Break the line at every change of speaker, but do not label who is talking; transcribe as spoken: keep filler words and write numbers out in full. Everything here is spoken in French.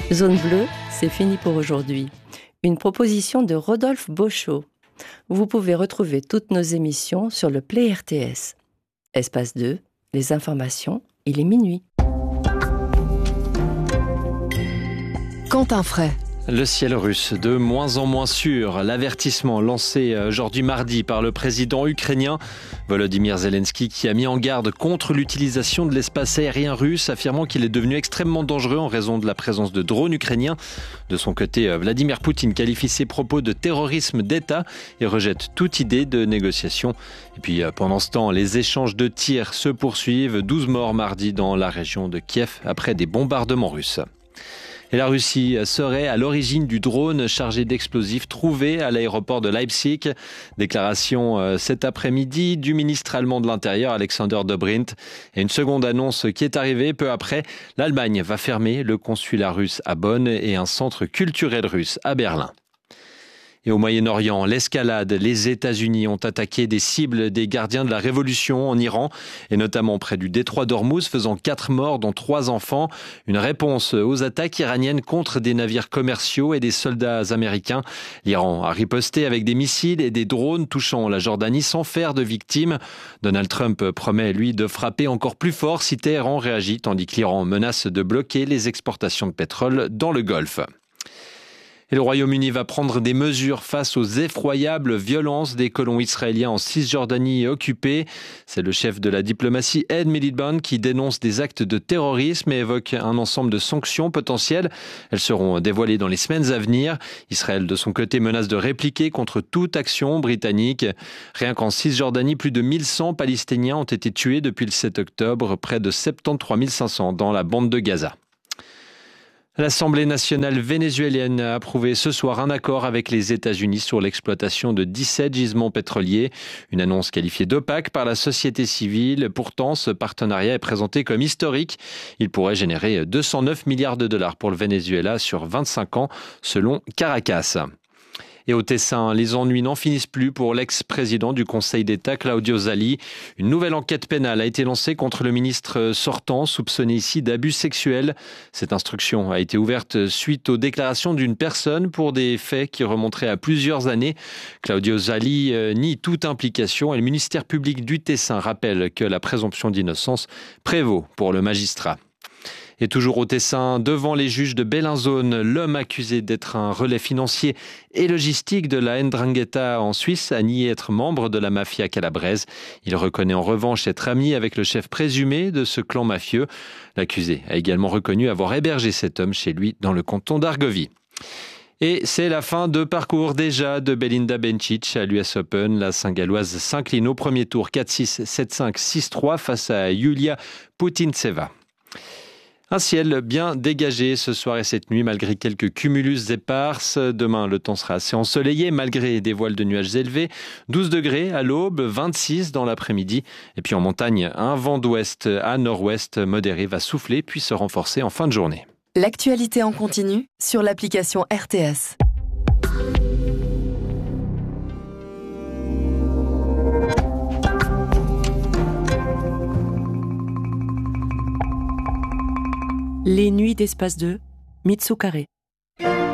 Zone bleue, c'est fini pour aujourd'hui. Une proposition de Rodolphe Beauchot. Vous pouvez retrouver toutes nos émissions sur le Play R T S. Espace deux, les informations, il est minuit.
Quentin Fray.
Le ciel russe, de moins en moins sûr. L'avertissement lancé aujourd'hui mardi par le président ukrainien Volodymyr Zelensky, qui a mis en garde contre l'utilisation de l'espace aérien russe, affirmant qu'il est devenu extrêmement dangereux en raison de la présence de drones ukrainiens. De son côté, Vladimir Poutine qualifie ses propos de terrorisme d'État et rejette toute idée de négociation. Et puis pendant ce temps, les échanges de tirs se poursuivent. douze morts mardi dans la région de Kiev après des bombardements russes. Et la Russie serait à l'origine du drone chargé d'explosifs trouvé à l'aéroport de Leipzig. Déclaration euh, cet après-midi du ministre allemand de l'Intérieur, Alexander Dobrindt. Et une seconde annonce qui est arrivée peu après. L'Allemagne va fermer le consulat russe à Bonn et un centre culturel russe à Berlin. Et au Moyen-Orient, l'escalade. Les États-Unis ont attaqué des cibles des gardiens de la révolution en Iran, et notamment près du détroit d'Ormuz, faisant quatre morts, dont trois enfants. Une réponse aux attaques iraniennes contre des navires commerciaux et des soldats américains. L'Iran a riposté avec des missiles et des drones touchant la Jordanie sans faire de victimes. Donald Trump promet, lui, de frapper encore plus fort si Téhéran réagit, tandis que l'Iran menace de bloquer les exportations de pétrole dans le Golfe. Et le Royaume-Uni va prendre des mesures face aux effroyables violences des colons israéliens en Cisjordanie occupée. C'est le chef de la diplomatie Ed Miliband qui dénonce des actes de terrorisme et évoque un ensemble de sanctions potentielles. Elles seront dévoilées dans les semaines à venir. Israël, de son côté, menace de répliquer contre toute action britannique. Rien qu'en Cisjordanie, plus de mille cent Palestiniens ont été tués depuis le sept octobre, près de soixante-treize mille cinq cents dans la bande de Gaza. L'Assemblée nationale vénézuélienne a approuvé ce soir un accord avec les États-Unis sur l'exploitation de dix-sept gisements pétroliers. Une annonce qualifiée d'opaque par la société civile. Pourtant, ce partenariat est présenté comme historique. Il pourrait générer deux cent neuf milliards de dollars pour le Venezuela sur vingt-cinq ans, selon Caracas. Et au Tessin, les ennuis n'en finissent plus pour l'ex-président du Conseil d'État, Claudio Zali. Une nouvelle enquête pénale a été lancée contre le ministre sortant, soupçonné ici d'abus sexuels. Cette instruction a été ouverte suite aux déclarations d'une personne pour des faits qui remonteraient à plusieurs années. Claudio Zali euh, nie toute implication et le ministère public du Tessin rappelle que la présomption d'innocence prévaut pour le magistrat. Et toujours au Tessin, devant les juges de Bellinzone, l'homme accusé d'être un relais financier et logistique de la Ndrangheta en Suisse a nié être membre de la mafia calabraise. Il reconnaît en revanche être ami avec le chef présumé de ce clan mafieux. L'accusé a également reconnu avoir hébergé cet homme chez lui dans le canton d'Argovie. Et c'est la fin de parcours déjà de Belinda Bencic à l'U S Open. La Saint-Galloise s'incline au premier tour quatre six, sept cinq, six trois face à Yulia Putintseva. Un ciel bien dégagé ce soir et cette nuit malgré quelques cumulus éparses. Demain, le temps sera assez ensoleillé malgré des voiles de nuages élevés. douze degrés à l'aube, vingt-six dans l'après-midi. Et puis en montagne, un vent d'ouest à nord-ouest modéré va souffler puis se renforcer en fin de journée.
L'actualité en continu sur l'application R T S.
Les nuits d'Espace deux, Mitsu Carré.